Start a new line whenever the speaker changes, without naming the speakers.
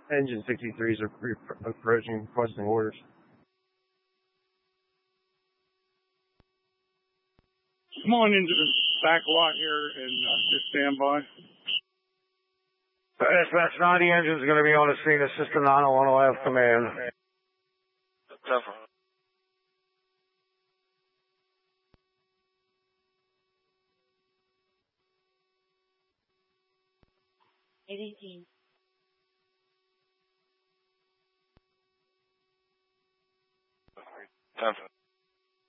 Engine 63s are approaching, requesting orders.
Come on into the back lot here and just stand by.
Dispatch 90 engine's going to be on the scene. Assistant 901 will have command.
Tough.
818.
Tough.